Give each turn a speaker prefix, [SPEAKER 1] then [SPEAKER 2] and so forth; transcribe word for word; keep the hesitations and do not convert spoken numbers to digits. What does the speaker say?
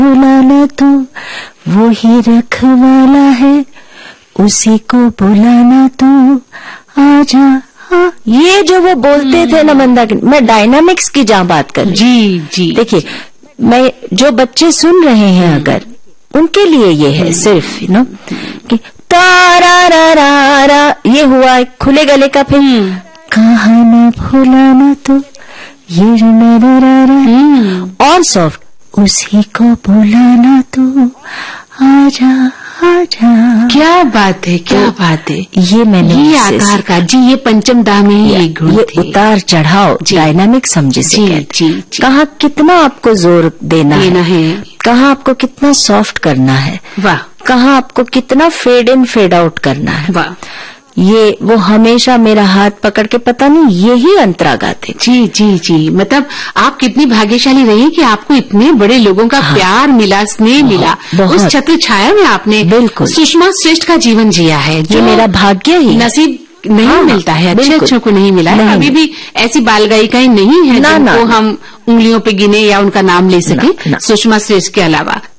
[SPEAKER 1] बुलाना तो वो ही रखवाला है, उसी को बुलाना तो आजा। हाँ, ये जो वो बोलते थे ना मंदाकिनी, मैं डायनामिक्स की जहाँ बात कर रही, जी जी देखिए, मैं जो बच्चे सुन रहे हैं अगर उनके लिए ये है सिर्फ यू नो कि तारा रा रा रा, ये हुआ एक खुले गले का, फिर कहाँ न भुलाना तो ये रा रा रा रा, और सॉफ्ट, उसी को बुलाना तो आजा आजा। क्या बात है, क्या तो बात है, ये मैंने ये आकार का, जी ये पंचम दा में ही एक गुण थे, उतार चढ़ाव डायनामिक समझे से कहते। जी, जी, कहाँ कितना आपको जोर देना, देना है, है। कहाँ आपको कितना सॉफ्ट करना है, वाह, कहाँ आपको कितना फेड इन फेड आउट करना है, वाह, ये वो हमेशा मेरा हाथ पकड़ के, पता नहीं यही अंतरागात है। जी जी जी, मतलब आप कितनी भाग्यशाली रही कि आपको इतने बड़े लोगों का हाँ, प्यार मिला, स्नेह मिला, उस छत्र छाया में आपने बिल्कुल सुषमा श्रेष्ठ का जीवन जिया है, जो मेरा भाग्य ही, नसीब नहीं हाँ, मिलता है, अच्छे अच्छों को नहीं मिला है। अभी भी ऐसी बाल गायिकाएं नहीं है जिनको हम उंगलियों पे गिने या उनका नाम ले सके सुषमा श्रेष्ठ के अलावा।